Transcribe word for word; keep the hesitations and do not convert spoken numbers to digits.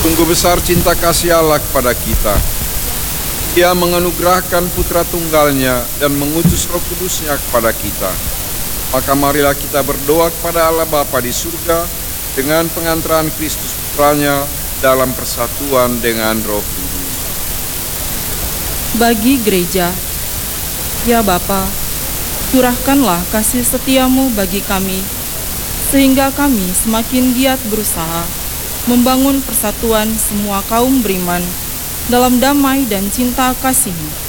Sungguh besar cinta kasih Allah kepada kita. Dia menganugerahkan putra tunggalnya dan mengutus Roh Kudusnya kepada kita. Maka marilah kita berdoa kepada Allah Bapa di surga dengan pengantaran Kristus Putranya dalam persatuan dengan Roh Kudus. Bagi gereja, ya Bapa, curahkanlah kasih setiamu bagi kami, sehingga kami semakin giat berusaha membangun persatuan semua kaum beriman dalam damai dan cinta kasih-Mu.